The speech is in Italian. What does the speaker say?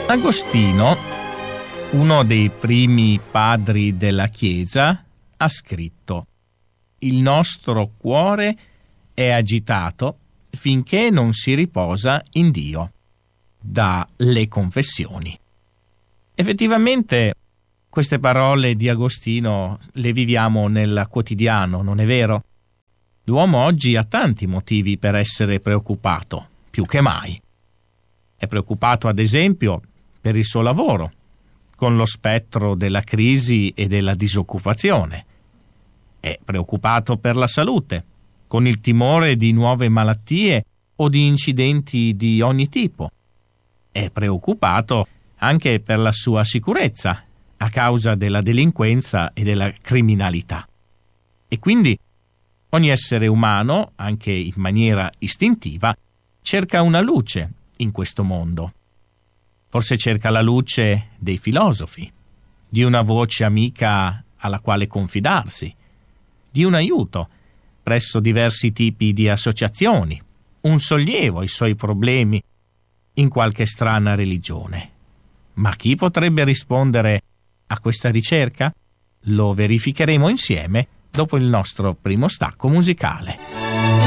Agostino, uno dei primi padri della Chiesa, ha scritto: «Il nostro cuore è agitato finché non si riposa in Dio», da Le Confessioni. Effettivamente queste parole di Agostino le viviamo nel quotidiano, non è vero? L'uomo oggi ha tanti motivi per essere preoccupato, più che mai. È preoccupato, ad esempio, per il suo lavoro, con lo spettro della crisi e della disoccupazione. È preoccupato per la salute, con il timore di nuove malattie o di incidenti di ogni tipo. È preoccupato anche per la sua sicurezza, a causa della delinquenza e della criminalità. E quindi ogni essere umano, anche in maniera istintiva, cerca una luce in questo mondo. Forse cerca la luce dei filosofi, di una voce amica alla quale confidarsi, di un aiuto presso diversi tipi di associazioni, un sollievo ai suoi problemi in qualche strana religione. Ma chi potrebbe rispondere a questa ricerca? Lo verificheremo insieme dopo il nostro primo stacco musicale.